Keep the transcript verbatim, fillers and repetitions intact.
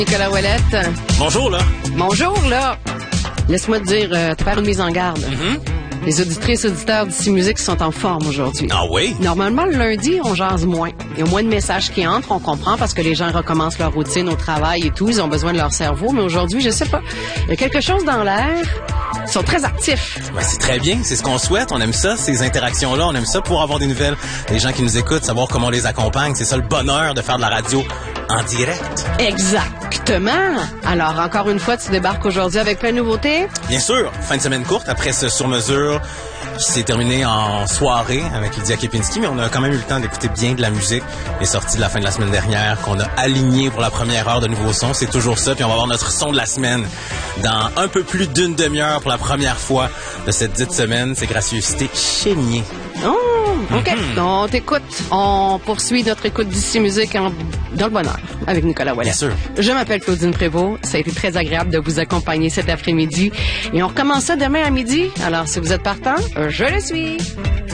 Nicolas Ouellette. Bonjour, là. Bonjour, là. Laisse-moi te dire, euh, te faire une mise en garde. Mm-hmm. Les auditrices et auditeurs d'Ici Musique sont en forme aujourd'hui. Ah oui? Normalement, le lundi, on jase moins. Il y a moins de messages qui entrent, on comprend, parce que les gens recommencent leur routine au travail et tout. Ils ont besoin de leur cerveau. Mais aujourd'hui, je sais pas. Il y a quelque chose dans l'air. Ils sont très actifs. Ben, c'est très bien. C'est ce qu'on souhaite. On aime ça, ces interactions-là. On aime ça pour avoir des nouvelles. Des gens qui nous écoutent, savoir comment on les accompagne. C'est ça le bonheur de faire de la radio en direct. Exactement. Alors, encore une fois, tu débarques aujourd'hui avec plein de nouveautés? Bien sûr. Fin de semaine courte. Après ce sur-mesure qui s'est terminé en soirée avec Lydia Kepinski, mais on a quand même eu le temps d'écouter bien de la musique. Il est sorti de la fin de la semaine dernière, qu'on a aligné pour la première heure de nouveaux sons. C'est toujours ça. Puis on va avoir notre son de la semaine dans un peu plus d'une demi-heure pour la première fois de cette dite semaine. C'est Gracieuseté Chénier. Oh, OK. Mm-hmm. On t'écoute. On poursuit notre écoute d'Ici Musique en... dans le bonheur avec Nicolas Ouellette. Bien sûr. Je m'appelle Claudine Prévost. Ça a été très agréable de vous accompagner cet après-midi. Et on recommence ça demain à midi. Alors, si vous êtes partant, je le suis.